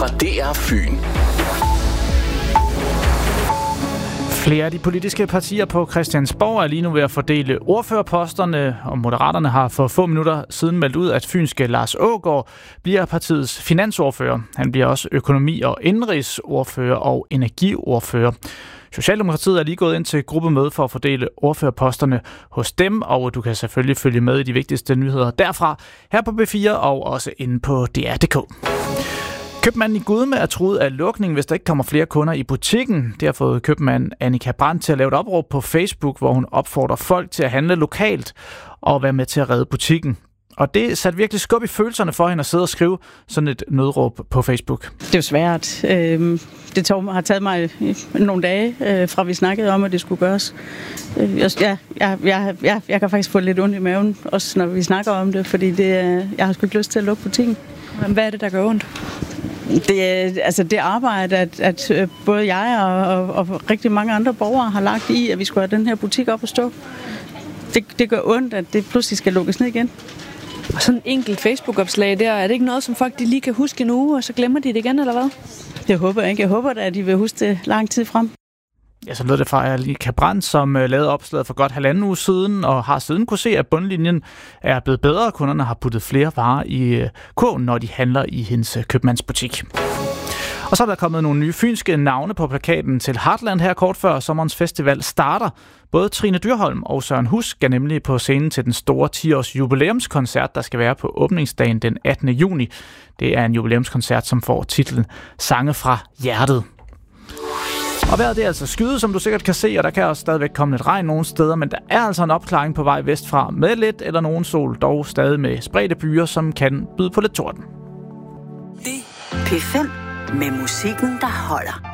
fra DR Fyn. Flere af de politiske partier på Christiansborg er lige nu ved at fordele ordførerposterne, og Moderaterne har for få minutter siden meldt ud, at fynske Lars Aagaard bliver partiets finansordfører. Han bliver også økonomi- og indenrigsordfører og energiordfører. Socialdemokratiet er lige gået ind til gruppemøde for at fordele ordførerposterne hos dem, og du kan selvfølgelig følge med i de vigtigste nyheder derfra, her på B4 og også inde på DR.dk. Købmanden i Gudme er truet af lukning, hvis der ikke kommer flere kunder i butikken. Det har fået købmanden Annika Brandt til at lave et opråb på Facebook, hvor hun opfordrer folk til at handle lokalt og være med til at redde butikken. Og det satte virkelig skub i følelserne for hende at sidde og skrive sådan et nødråb på Facebook. Det er jo svært. Det har taget mig nogle dage, fra vi snakkede om, at det skulle gøres. Jeg kan faktisk få lidt ondt i maven, også når vi snakker om det, fordi jeg har sgu ikke lyst til at lukke butikken. Hvad er det, der gør ondt? Det arbejde, at både jeg og rigtig mange andre borgere har lagt i, at vi skulle have den her butik op at stå. Det gør ondt, at det pludselig skal lukkes ned igen. Og sådan en enkelt Facebook-opslag der, er det ikke noget, som folk de lige kan huske en uge, og så glemmer de det igen, eller hvad? Det håber jeg ikke. Jeg håber at de vil huske det lang tid frem. Ja, så lød det fra Annika Brandt, som lavede opslaget for godt 1,5 uge siden, og har siden kunne se, at bundlinjen er blevet bedre. Kunderne har puttet flere varer i kurven, når de handler i hendes købmandsbutik. Og så er der kommet nogle nye fynske navne på plakaten til Heartland her kort før sommerens festival starter. Både Trine Dyrholm og Søren Husk skal nemlig på scenen til den store 10-års jubilæumskoncert, der skal være på åbningsdagen den 18. juni. Det er en jubilæumskoncert, som får titlen Sange fra hjertet. Og vejret det er altså skyet, som du sikkert kan se, og der kan også stadigvæk komme lidt regn nogle steder, men der er altså en opklaring på vej vestfra med lidt eller nogen sol, dog stadig med spredte byer, som kan byde på lidt torden. Det P5 med musikken, der holder.